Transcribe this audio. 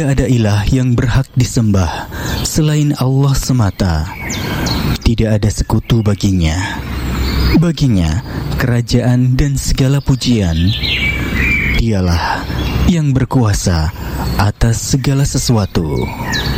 Tidak ada ilah yang berhak disembah selain Allah semata. Tidak ada sekutu baginya. Baginya kerajaan dan segala pujian. Dialah yang berkuasa atas segala sesuatu.